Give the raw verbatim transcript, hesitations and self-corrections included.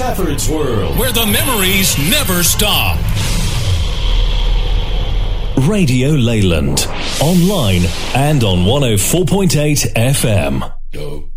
Stafford's World, where the memories never stop. Radio Leyland, online and on one oh four point eight F M. Dope.